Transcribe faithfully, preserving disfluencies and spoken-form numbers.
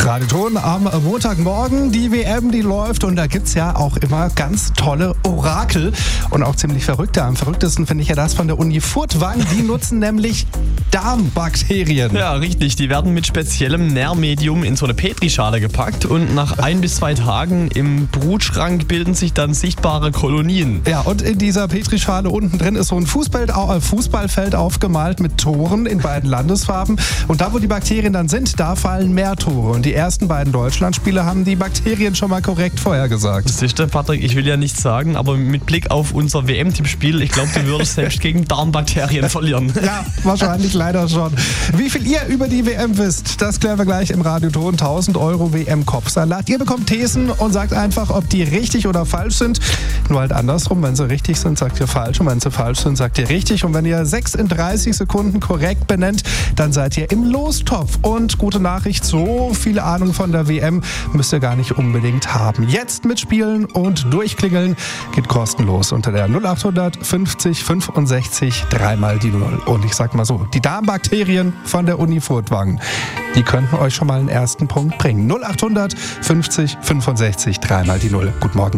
Radio Ton am Montagmorgen. Die W M, die läuft und da gibt's ja auch immer ganz tolle Orakel und auch ziemlich verrückte. Am verrücktesten finde ich ja das von der Uni Furtwangen. Die nutzen nämlich Darmbakterien. Ja, richtig. Die werden mit speziellem Nährmedium in so eine Petrischale gepackt und nach ein bis zwei Tagen im Brutschrank bilden sich dann sichtbare Kolonien. Ja, und in dieser Petrischale unten drin ist so ein Fußball, äh, Fußballfeld aufgemalt mit Toren in beiden Landesfarben. Und da, wo die Bakterien dann sind, da fallen mehr Tore. Und die ersten beiden Deutschlandspiele haben die Bakterien schon mal korrekt vorhergesagt. Das ist der Patrick, ich will ja nichts sagen, aber mit Blick auf unser W M-Tippspiel, ich glaube, du würdest selbst gegen Darmbakterien verlieren. Ja, wahrscheinlich leider schon. Wie viel ihr über die W M wisst, das klären wir gleich im Radioton. tausend Euro W M-Kopfsalat. Ihr bekommt Thesen und sagt einfach, ob die richtig oder falsch sind. Nur halt andersrum, wenn sie richtig sind, sagt ihr falsch. Und wenn sie falsch sind, sagt ihr richtig. Und wenn ihr sechs in dreißig Sekunden korrekt benennt, dann seid ihr im Lostopf. Und gute Nachricht, so viel Ahnung von der W M müsst ihr gar nicht unbedingt haben. Jetzt mitspielen und durchklingeln geht kostenlos unter der null acht fünfzig fünfundsechzig dreimal die Null. Und ich sag mal so, die Darmbakterien von der Uni Furtwangen, die könnten euch schon mal einen ersten Punkt bringen. null acht fünfzig fünfundsechzig dreimal die Null. Guten Morgen.